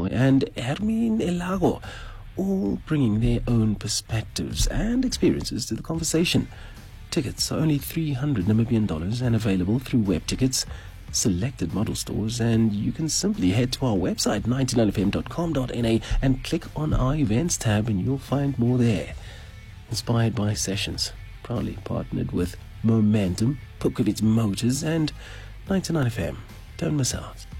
and Hermine Elago, all bringing their own perspectives and experiences to the conversation. Tickets are only $300 and available through web tickets, selected model stores, and you can simply head to our website 99fm.com.na and click on our events tab and you'll find more there. Inspired by Sessions, proudly partnered with Momentum, Pukovitz Motors, and 99FM. Don't miss out.